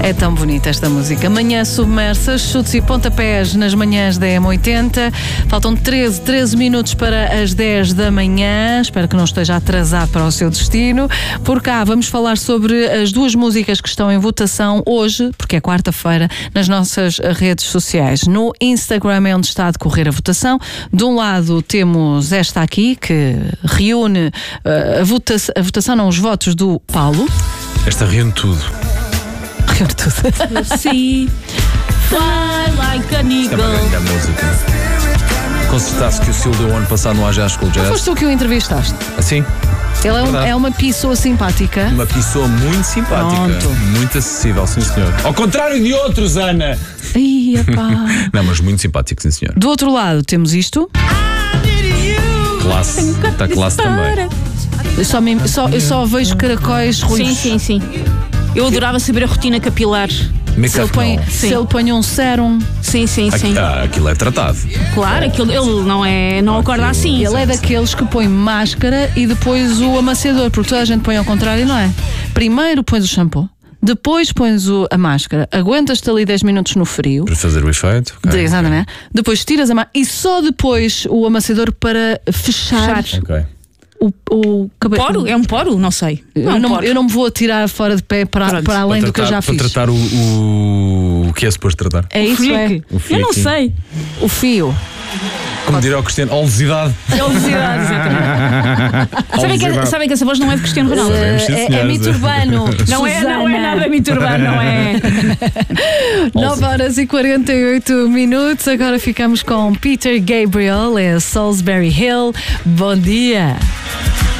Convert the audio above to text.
É tão bonita esta música. Manhã submersas, chutes e pontapés nas manhãs da M80. Faltam 13 minutos para as 10 da manhã. Espero que não esteja atrasado para o seu destino. Por cá vamos falar sobre as duas músicas que estão em votação hoje, porque é quarta-feira, nas nossas redes sociais. No Instagram é onde está a decorrer a votação. De um lado temos esta aqui, que reúne a votação, não, os votos do Paulo. Esta reúne tudo. Reúne tudo. Sim. Fly like an Isto é uma eagle. grande música. Concertasse que o Sil deu ano passado no Ajax School Jazz. Foste tu que o entrevistaste. Assim? Ele Verdade. é uma pessoa simpática. Uma pessoa muito simpática. Pronto. Muito acessível, sim senhor. Ao contrário de outros, Ana! Ai, epá. Não, mas muito simpático, sim senhor. Do outro lado temos isto. Classe. Está classe também. Eu só vejo caracóis ruivos. Sim. Eu adorava saber a rotina capilar. Se ele põe um sérum. Sim. Aquilo é tratado. Claro, aquilo, ele não acorda assim. Ele é daqueles que põe máscara e depois o amaciador, porque toda a gente põe ao contrário, não é? Primeiro pões o shampoo, depois pões a máscara, aguentas-te ali 10 minutos no frio. Para fazer o efeito. Okay. Exatamente. Depois tiras a máscara e só depois o amaciador para fechar. Ok. O cabelo. Poro? É um poro? Não sei. Eu não me vou atirar fora de pé para além do que eu já fiz. Para tratar o que é suposto tratar. É isso, é. Eu não sei. O fio. Como dirá o Cristiano, oleosidade. Oleosidade, exatamente. Sabem que essa voz não é de Cristiano Ronaldo. É mito urbano. Não é nada mito urbano, não é? 9h48. Agora ficamos com Peter Gabriel, é Salisbury Hill. Bom dia.